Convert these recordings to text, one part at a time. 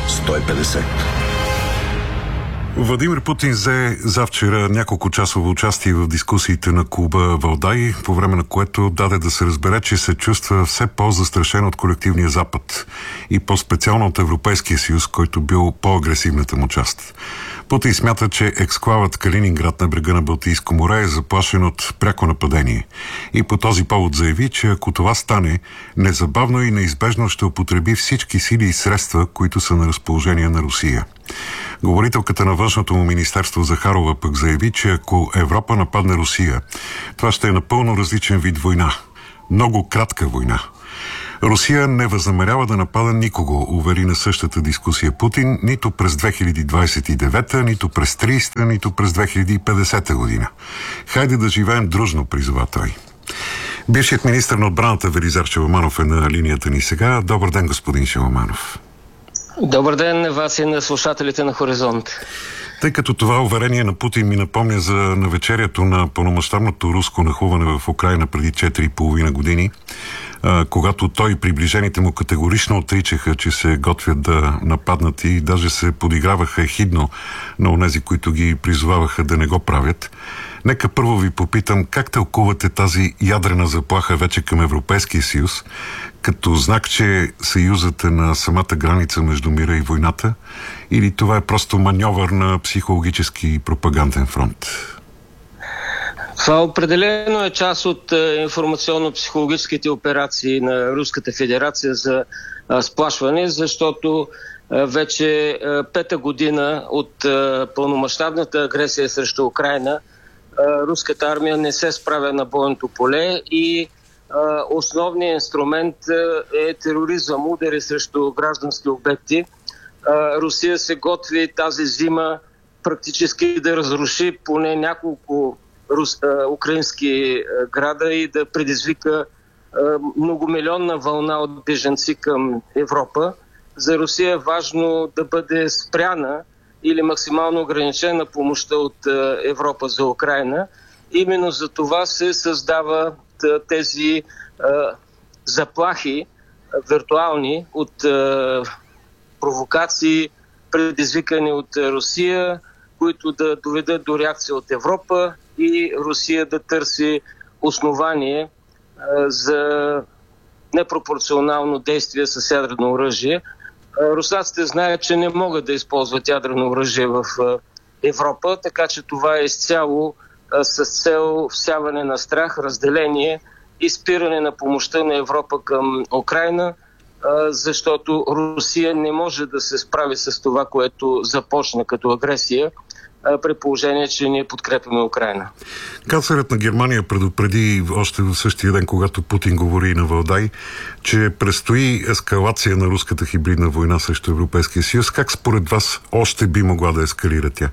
150. Владимир Путин взе завчера няколко часово участие в дискусиите на клуба Валдай, по време на което даде да се разбере, че се чувства все по-застрашен от колективния Запад и по-специално от Европейския съюз, който бил по-агресивната му част. Путин смята, че ексклавът Калининград на брега на Балтийско море е заплашен от пряко нападение. И по този повод заяви, че ако това стане, незабавно и неизбежно ще употреби всички сили и средства, които са на разположение на Русия. Говорителката на външното му министерство Захарова пък заяви, че ако Европа нападне Русия, това ще е напълно различен вид война. Много кратка война. Русия не възнамерява да напада никого, увери на същата дискусия Путин, нито през 2029, нито през 30, нито през 2050 година. Хайде да живеем дружно, призова той. Бившият министър на отбраната Велизар Шаламанов е на линията ни сега. Добър ден, господин Шаламанов. Добър ден на вас и на слушателите на Хоризонт. Тъй като това уверение на Путин ми напомня за навечерието на пълномащабното руско нахлуване в Украйна преди 4,5 години, когато той и приближените му категорично отричаха, че се готвят да нападнат и даже се подиграваха ехидно на онези, които ги призоваваха да не го правят. Нека първо ви попитам, как тълкувате тази ядрена заплаха вече към Европейския съюз, като знак, че съюзът е на самата граница между мира и войната, или това е просто маньовър на психологически и пропаганден фронт? Това определено е част от информационно-психологическите операции на Руската федерация за сплашване, защото вече пета година от пълномащабната агресия срещу Украйна руската армия не се справя на бойното поле и основният инструмент е тероризъм, удари срещу граждански обекти. Русия се готви тази зима практически да разруши поне няколко украински града и да предизвика многомилионна вълна от бежанци към Европа. За Русия е важно да бъде спряна или максимално ограничена помощта от Европа за Украйна. Именно за това се създават тези заплахи виртуални от провокации, предизвикани от Русия, които да доведат до реакция от Европа и Русия да търси основание за непропорционално действие с ядрено оръжие. Руснаците знаят, че не могат да използват ядрено оръжие в Европа, така че това е изцяло с цел всяване на страх, разделение и спиране на помощта на Европа към Украйна, защото Русия не може да се справи с това, което започна като агресия, при положение, че ние подкрепяме Украйна. Канцлерът на Германия предупреди още в същия ден, когато Путин говори на Валдай, че предстои ескалация на руската хибридна война срещу Европейския съюз. Как според вас още би могла да ескалира тя?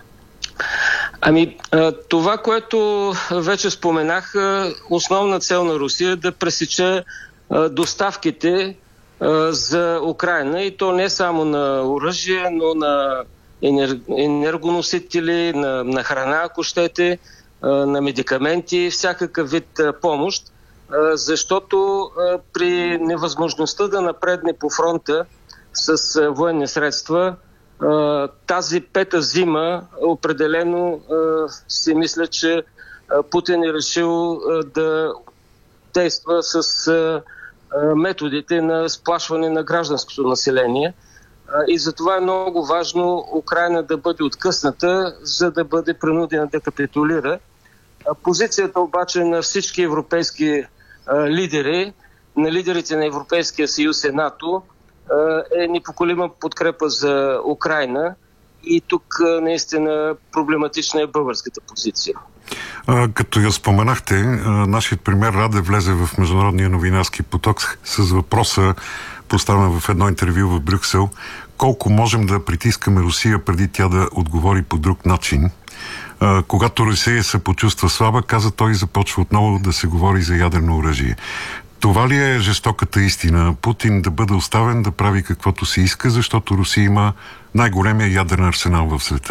Това, което вече споменах, основна цел на Русия е да пресече доставките за Украйна, и то не само на оръжие, но на енергоносители, на храна, ако щете, на медикаменти, всякакъв вид помощ, защото при невъзможността да напредне по фронта с военни средства, тази пета зима определено си мисля, че Путин е решил да действа с методите на сплашване на гражданското население. И затова е много важно Украйна да бъде откъсната, за да бъде принудена да капитулира. Позицията обаче на всички европейски лидери, на лидерите на Европейския съюз и НАТО, е непоколима подкрепа за Украйна, и тук наистина проблематична е българската позиция. Като я споменахте, нашият премиер Радев влезе в международния новинарски поток с въпроса, поставен в едно интервю в Брюксел: колко можем да притискаме Русия преди тя да отговори по друг начин? Когато Русия се почувства слаба, каза той, започва отново да се говори за ядрено оръжие. Това ли е жестоката истина? Путин да бъде оставен да прави каквото си иска, защото Русия има най-големия ядрен арсенал в света?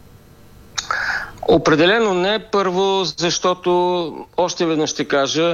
Определено не. Първо, защото, още веднъж ще кажа,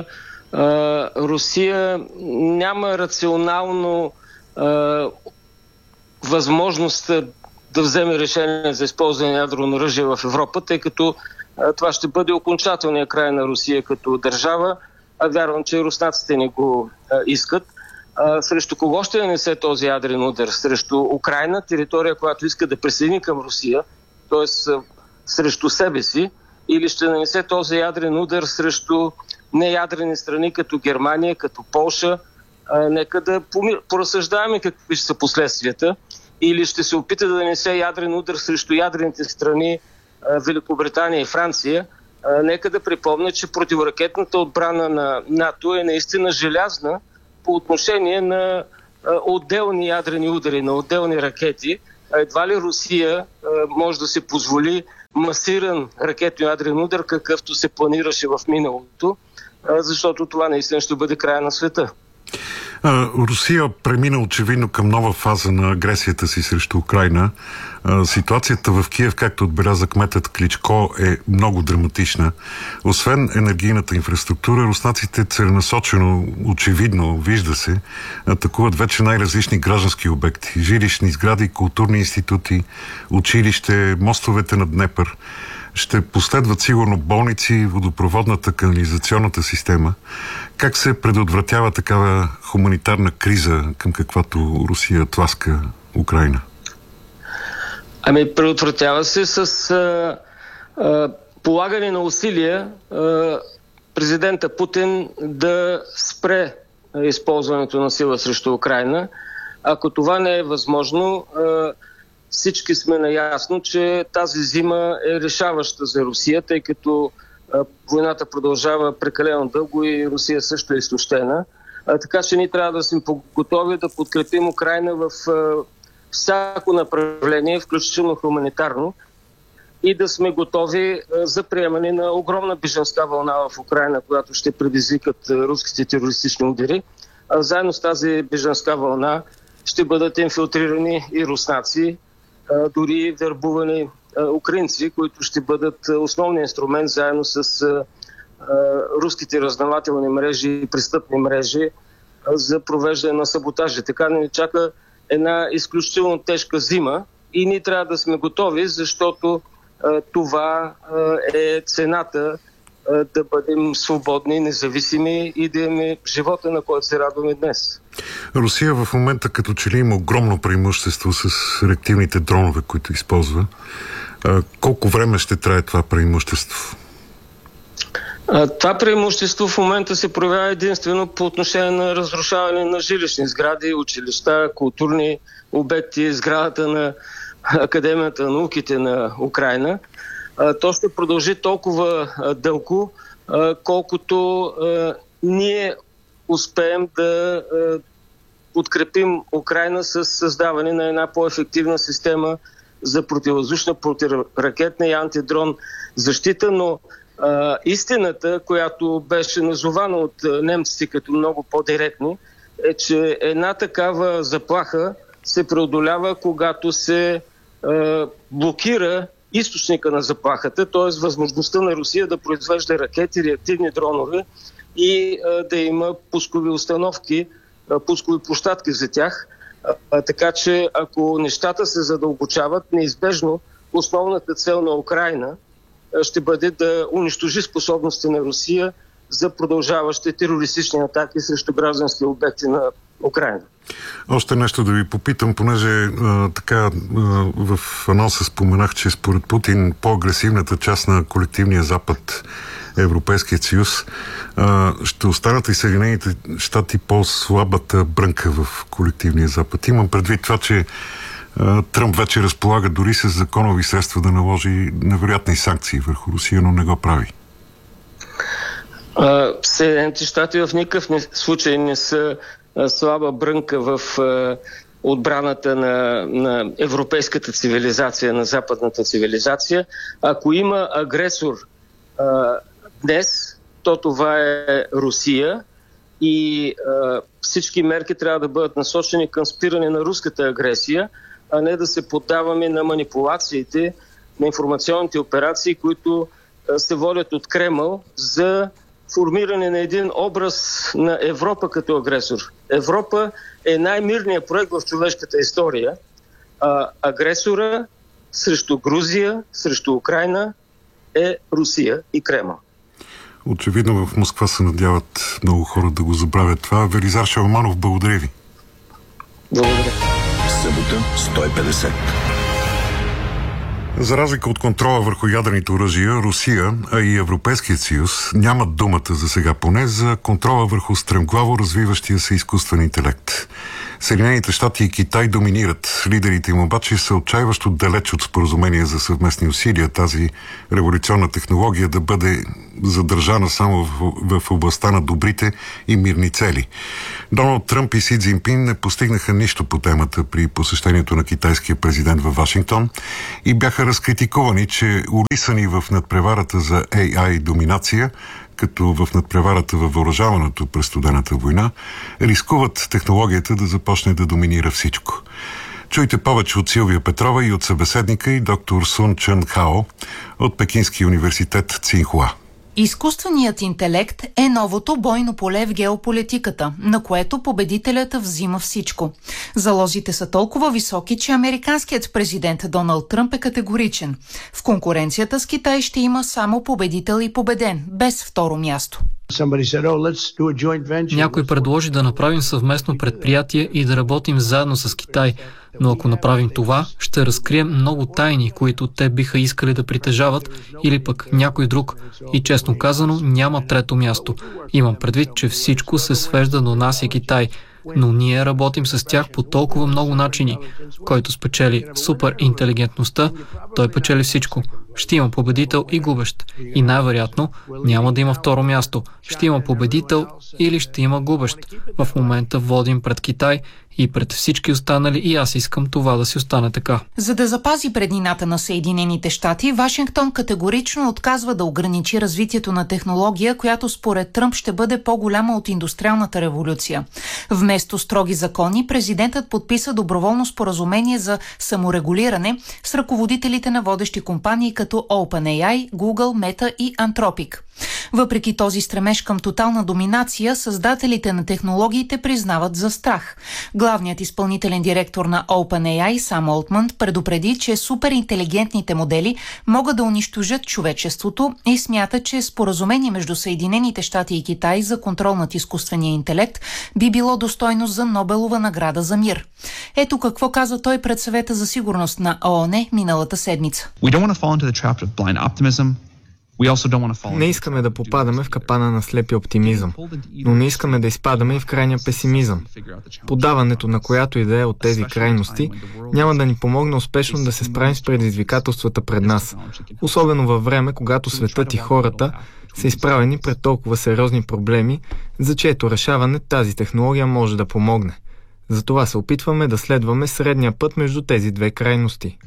Русия няма рационално възможност да вземе решение за използване на ядрено оръжие в Европа, тъй като това ще бъде окончателният край на Русия като държава. Вярвам, че руснаците не го искат. Срещу кого ще нанесе този ядрен удар? Срещу Украйна, територия, която иска да присъедини към Русия, т.е. срещу себе си, или ще нанесе този ядрен удар срещу неядрени страни, като Германия, като Полша? Нека да поразсъждаваме какви ще са последствията. Или ще се опита да нанесе ядрен удар срещу ядрените страни Великобритания и Франция. Нека да припомня, че противоракетната отбрана на НАТО е наистина желязна по отношение на отделни ядрени удари, на отделни ракети. Едва ли Русия може да се позволи масиран ракетно-ядрен удар, какъвто се планираше в миналото, защото това наистина ще бъде края на света. Русия премина очевидно към нова фаза на агресията си срещу Украйна. Ситуацията в Киев, както отбеляза кметът Кличко, е много драматична. Освен енергийната инфраструктура, руснаците целенасочено, очевидно, вижда се, атакуват вече най-различни граждански обекти. Жилищни сгради, културни институти, училище, мостовете на Днепър. Ще последват сигурно болници, водопроводната, канализационната система. Как се предотвратява такава хуманитарна криза, към каквато Русия тласка Украйна? Предотвратява се с полагане на усилия президента Путин да спре използването на сила срещу Украйна. Ако това не е възможно, всички сме наясно, че тази зима е решаваща за Русия, тъй като войната продължава прекалено дълго и Русия също е изтощена. Така че ние трябва да сме готови да подкрепим Украйна в всяко направление, включително хуманитарно, и да сме готови за приемане на огромна бежанска вълна в Украйна, която ще предизвикат руските терористични удари. Заедно с тази бежанска вълна ще бъдат инфилтрирани и руснаци, дори вербувани украинци, които ще бъдат основен инструмент заедно с руските разузнавателни мрежи и престъпни мрежи за провеждане на саботажи. Така ни чака една изключително тежка зима и ние трябва да сме готови, защото това е цената да бъдем свободни, независими и да имаме живота, на който се радваме днес. Русия в момента като че ли има огромно преимущество с реактивните дронове, които използва. Колко време ще трае това преимущество? Това преимущество в момента се проявява единствено по отношение на разрушаване на жилищни сгради, училища, културни обекти, сградата на Академията на науките на Украйна. То ще продължи толкова дълго, колкото ние успеем да подкрепим Украйна с създаване на една по-ефективна система за противовъздушна, противоракетна и антидрон защита, но истината, която беше назована от немците като много по-директно, е, че една такава заплаха се преодолява, когато се блокира източника на заплахата, т.е. възможността на Русия да произвежда ракети, реактивни дронове и да има пускови установки, пускови площадки за тях. Така че ако нещата се задълбочават, неизбежно основната цел на Украйна ще бъде да унищожи способности на Русия за продължаващи терористични атаки срещу граждански обекти на Украйна. Още нещо да ви попитам, понеже в анонса споменах, че според Путин по-агресивната част на колективния Запад, Европейският съюз, ще останат и Съединените щати по-слабата брънка в колективния Запад. Имам предвид това, че Тръмп вече разполага дори с законови средства да наложи невероятни санкции върху Русия, но не го прави. Съединените щати в никакъв случай не са слаба брънка в отбраната на европейската цивилизация, на западната цивилизация. Ако има агресор днес, то това е Русия и всички мерки трябва да бъдат насочени към спиране на руската агресия, а не да се поддаваме на манипулациите, на информационните операции, които се водят от Кремъл за формиране на един образ на Европа като агресор. Европа е най-мирният проект в човешката история агресора срещу Грузия, срещу Украйна е Русия и Кремъл. Очевидно в Москва се надяват много хора да го забравят това. Велизар Шаламанов, благодаря ви. Благодаря. Събота 150. За разлика от контрола върху ядрените оръжия, Русия, а и Европейският съюз нямат думата за сега поне за контрола върху стремглаво развиващия се изкуствен интелект. Съединените щати и Китай доминират. Лидерите им обаче са отчаиващо далеч от споразумение за съвместни усилия тази революционна технология да бъде задържана само в областта на добрите и мирни цели. Доналд Тръмп и Си Цзинпин не постигнаха нищо по темата при посещението на китайския президент във Вашингтон и бяха разкритикувани, че улисани в надпреварата за AI доминация, като в надпреварата във въоръжаването през студената война, рискуват технологията да започне да доминира всичко. Чуйте повече от Силвия Петрова и от събеседника и доктор Сун Чън Хао от Пекинския университет Цинхуа. Изкуственият интелект е новото бойно поле в геополитиката, на което победителят взима всичко. Залозите са толкова високи, че американският президент Доналд Тръмп е категоричен. В конкуренцията с Китай ще има само победител и победен, без второ място. Някой предложи да направим съвместно предприятие и да работим заедно с Китай. Но ако направим това, ще разкрием много тайни, които те биха искали да притежават, или пък някой друг. И честно казано, няма трето място. Имам предвид, че всичко се свежда до нас и Китай. Но ние работим с тях по толкова много начини. Който спечели супер интелигентността, той печели всичко. Ще има победител и губещ. И най-вероятно няма да има второ място. Ще има победител или ще има губещ. В момента водим пред Китай и пред всички останали и аз искам това да си остане така. За да запази преднината на Съединените щати, Вашингтон категорично отказва да ограничи развитието на технология, която според Тръмп ще бъде по-голяма от индустриалната революция. Вместо строги закони, президентът подписа доброволно споразумение за саморегулиране с ръководителите на водещи компании като OpenAI, Google, Meta и Anthropic. Въпреки този стремеж към тотална доминация, създателите на технологиите признават за страх. Главният изпълнителен директор на OpenAI, Сам Олтман, предупреди, че суперинтелигентните модели могат да унищожат човечеството и смята, че споразумение между Съединените щати и Китай за контрол над изкуствения интелект би било достойно за Нобелова награда за мир. Ето какво каза той пред Съвета за сигурност на ООН миналата седмица. Не искаме да попадаме в капана на слепия оптимизъм, но не искаме да изпадаме и в крайния песимизъм. Подаването на която идея от тези крайности няма да ни помогне успешно да се справим с предизвикателствата пред нас, особено във време, когато светът и хората са изправени пред толкова сериозни проблеми, за чието решаване тази технология може да помогне. Затова се опитваме да следваме средния път между тези две крайности.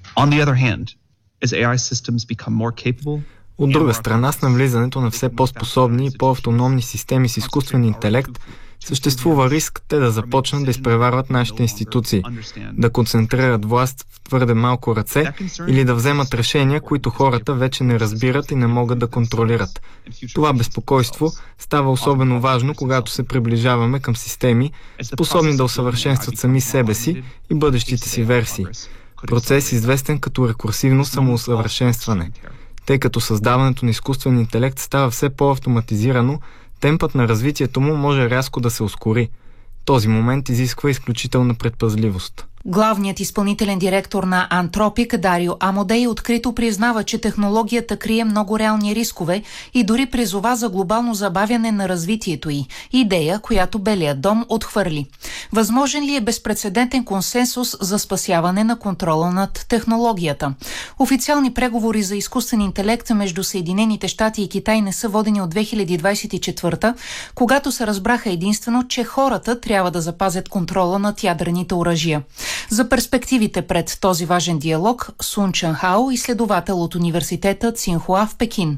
От друга страна, с навлизането на все по-способни и по-автономни системи с изкуствен интелект, съществува риск те да започнат да изпреварват нашите институции, да концентрират власт в твърде малко ръце или да вземат решения, които хората вече не разбират и не могат да контролират. Това безпокойство става особено важно, когато се приближаваме към системи, способни да усъвършенстват сами себе си и бъдещите си версии. Процес, известен като рекурсивно самоусъвършенстване. Тъй като създаването на изкуствен интелект става все по-автоматизирано, темпът на развитието му може рязко да се ускори. Този момент изисква изключителна предпазливост. Главният изпълнителен директор на Anthropic, Дарио Амодей, открито признава, че технологията крие много реални рискове и дори призова за глобално забавяне на развитието й. Идея, която Белият дом отхвърли. Възможен ли е безпрецедентен консенсус за спасяване на контрола над технологията? Официални преговори за изкуствен интелект между Съединените щати и Китай не са водени от 2024, когато се разбраха единствено, че хората трябва да запазят контрола над ядрените оръжия. За перспективите пред този важен диалог, Сун Чън Хао, изследовател от университета Цинхуа в Пекин.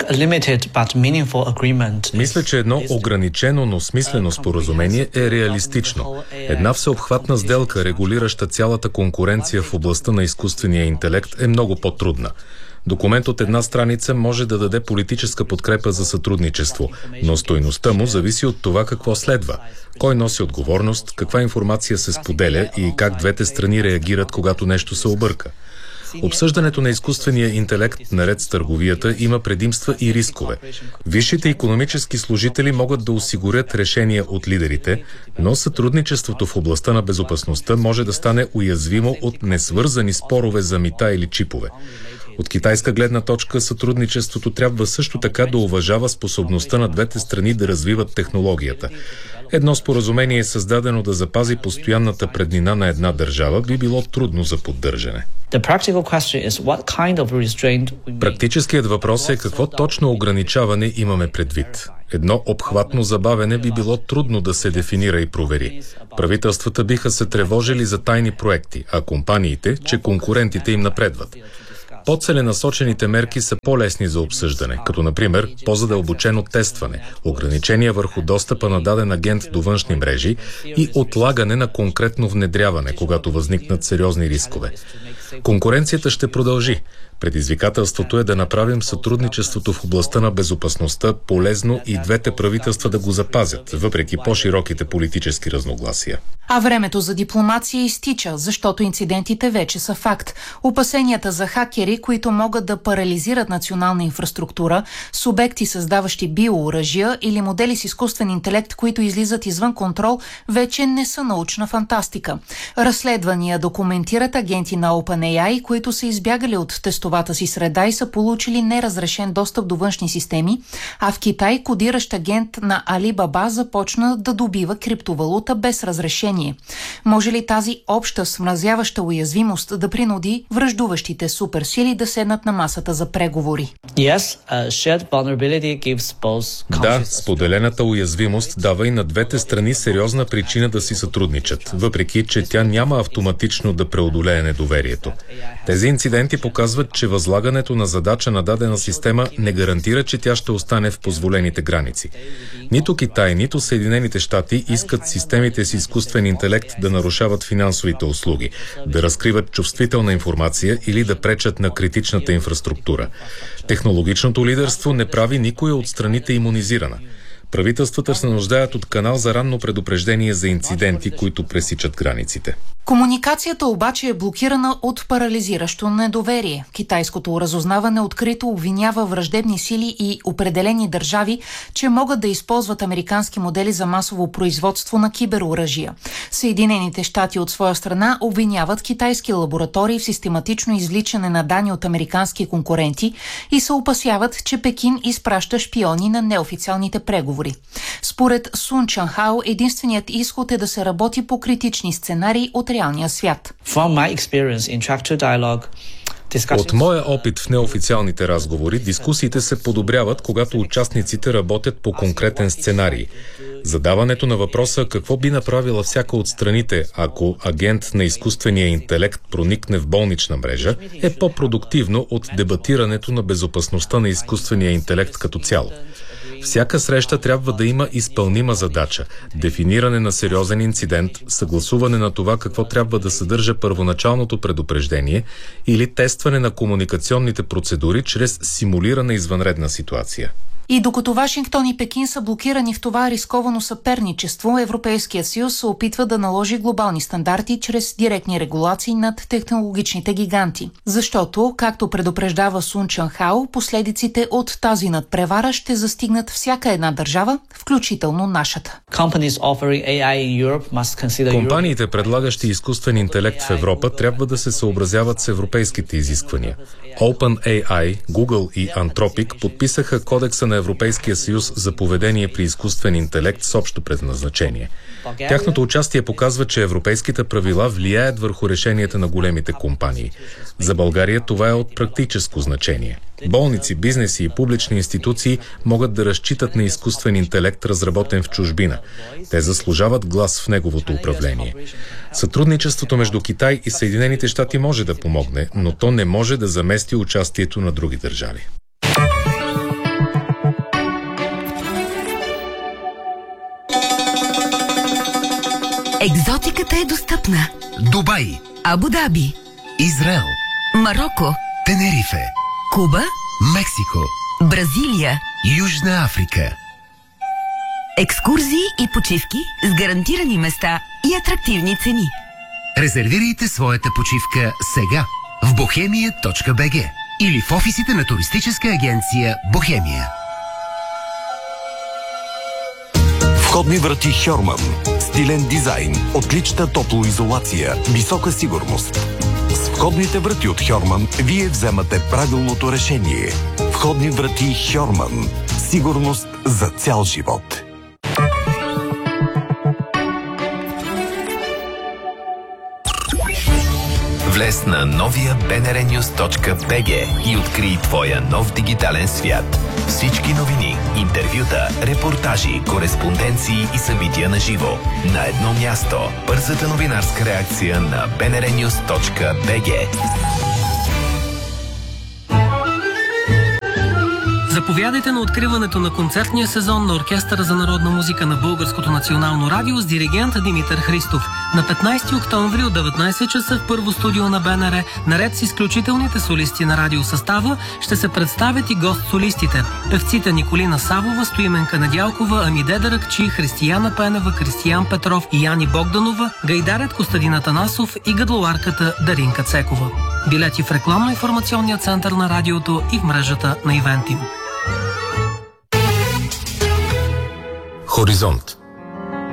Мисля, че едно ограничено, но смислено споразумение е реалистично. Една всеобхватна сделка, регулираща цялата конкуренция в областта на изкуствения интелект, е много по-трудна. Документ от една страница може да даде политическа подкрепа за сътрудничество, но стойността му зависи от това какво следва. Кой носи отговорност, каква информация се споделя и как двете страни реагират, когато нещо се обърка. Обсъждането на изкуствения интелект наред с търговията има предимства и рискове. Висшите икономически служители могат да осигурят решения от лидерите, но сътрудничеството в областта на безопасността може да стане уязвимо от несвързани спорове за мита или чипове. От китайска гледна точка сътрудничеството трябва също така да уважава способността на двете страни да развиват технологията. Едно споразумение, създадено да запази постоянната преднина на една държава, би било трудно за поддържане. Практическият въпрос е какво точно ограничаване имаме предвид. Едно обхватно забавене би било трудно да се дефинира и провери. Правителствата биха се тревожили за тайни проекти, а компаниите, че конкурентите им напредват. По-целенасочените мерки са по-лесни за обсъждане, като например по-задълбочено тестване, ограничения върху достъпа на даден агент до външни мрежи и отлагане на конкретно внедряване, когато възникнат сериозни рискове. Конкуренцията ще продължи. Предизвикателството е да направим сътрудничеството в областта на безопасността полезно и двете правителства да го запазят, въпреки по-широките политически разногласия. А времето за дипломация изтича, защото инцидентите вече са факт. Опасенията за хакери, които могат да парализират национална инфраструктура, субекти, създаващи биооръжия или модели с изкуствен интелект, които излизат извън контрол, вече не са научна фантастика. Разследвания документират агенти на OpenAI, които са избягали от тестовата си среда и са получили неразрешен достъп до външни системи, а в Китай кодиращ агент на Alibaba започна да добива криптовалута без разрешение. Може ли тази обща смразяваща уязвимост да принуди враждуващите суперсили да седнат на масата за преговори? Да, споделената уязвимост дава и на двете страни сериозна причина да си сътрудничат, въпреки че тя няма автоматично да преодолее недоверието. Тези инциденти показват, че възлагането на задача на дадена система не гарантира, че тя ще остане в позволените граници. Нито Китай, нито Съединените щати искат системите с изкуствен интелект да нарушават финансовите услуги, да разкриват чувствителна информация или да пречат на критичната инфраструктура. Технологичното лидерство не прави никоя от страните имунизирана. Правителствата се нуждаят от канал за ранно предупреждение за инциденти, които пресичат границите. Комуникацията обаче е блокирана от парализиращо недоверие. Китайското разузнаване открито обвинява враждебни сили и определени държави, че могат да използват американски модели за масово производство на кибероръжия. Съединените щати от своя страна обвиняват китайски лаборатории в систематично извличане на данни от американски конкуренти и се опасяват, че Пекин изпраща шпиони на неофициалните преговори. Според Сун Чанхао, единственият изход е да се работи по критични сценарии от реалния свят. От моя опит в неофициалните разговори, дискусиите се подобряват, когато участниците работят по конкретен сценарий. Задаването на въпроса какво би направила всяка от страните, ако агент на изкуствения интелект проникне в болнична мрежа, е по-продуктивно от дебатирането на безопасността на изкуствения интелект като цяло. Всяка среща трябва да има изпълнима задача, дефиниране на сериозен инцидент, съгласуване на това какво трябва да съдържа първоначалното предупреждение или тестване на комуникационните процедури чрез симулирана извънредна ситуация. И докато Вашингтон и Пекин са блокирани в това рисковано съперничество, Европейският съюз се опитва да наложи глобални стандарти чрез директни регулации над технологичните гиганти. Защото, както предупреждава Сун Чанхао, последиците от тази надпревара ще застигнат всяка една държава, включително нашата. Компаниите, предлагащи изкуствен интелект в Европа, трябва да се съобразяват с европейските изисквания. OpenAI, Google и Anthropic подписаха Кодекса на Европейския съюз за поведение при изкуствен интелект с общо предназначение. Тяхното участие показва, че европейските правила влияят върху решенията на големите компании. За България това е от практическо значение. Болници, бизнеси и публични институции могат да разчитат на изкуствен интелект, разработен в чужбина. Те заслужават глас в неговото управление. Сътрудничеството между Китай и Съединените щати може да помогне, но то не може да замести участието на други държави. Екзотиката е достъпна. Дубай, Абу Даби, Израел, Мароко, Тенерифе, Куба, Мексико, Бразилия, Южна Африка. екскурзии и почивки с гарантирани места и атрактивни цени. Резервирайте своята почивка сега в bohemia.bg или в офисите на туристическа агенция Бохемия. Входни врати Хьорман. Стилен дизайн, отлична топлоизолация, висока сигурност. С входните врати от Хьорман вие вземате правилното решение. Входни врати Хьорман. Сигурност за цял живот. Влез на новия bnrnews.bg и открий твоя нов дигитален свят. Всички новини, интервюта, репортажи, кореспонденции и събития на живо. На едно място. Бързата новинарска реакция на bnrnews.bg. Заповядайте на откриването на концертния сезон на Оркестъра за народна музика на Българското национално радио с диригент Димитър Христов. На 15 октомври от 19 часа в първо студио на БНР, наред с изключителните солисти на радиосъстава, ще се представят и гост-солистите. Певците Николина Савова, Стоименка Недялкова, Амиде Даракчи, Християна Пенева, Кристиян Петров и Яни Богданова, гайдарят Костадин Атанасов и гадлоарката Даринка Цекова. Билети в рекламно-информационния център на радиото и в мрежата на Ивентим. Хоризонт.